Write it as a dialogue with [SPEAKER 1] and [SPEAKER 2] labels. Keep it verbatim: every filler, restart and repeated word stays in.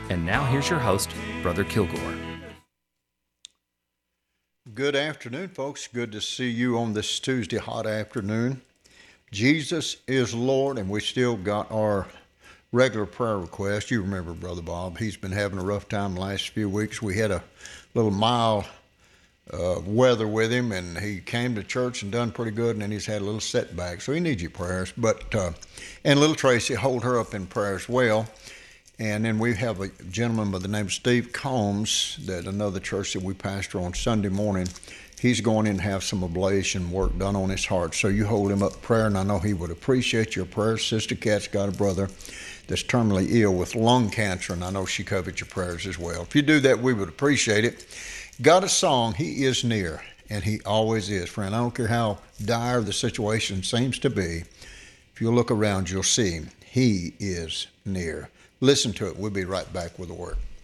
[SPEAKER 1] And now here's your host, Brother Kilgore.
[SPEAKER 2] Good afternoon, folks. Good to see you on this Tuesday hot afternoon. Jesus is Lord, and we still got our regular prayer request. You remember Brother Bob. He's been having a rough time the last few weeks. We had a little mild uh, weather with him, and he came to church and done pretty good, and then he's had a little setback. So he needs your prayers. But uh, and little Tracy, hold her up in prayer as well. And then we have a gentleman by the name of Steve Combs, that another church that we pastor on Sunday morning. He's going in to have some ablation work done on his heart. So you hold him up in prayer, and I know he would appreciate your prayers. Sister Kat's got a brother that's terminally ill with lung cancer, and I know she covered your prayers as well. If you do that, we would appreciate it. Got a song, He is Near, and He always is, friend. I don't care how dire the situation seems to be. If you look around, you'll see Him. He is near. Listen to it. We'll be right back with the word.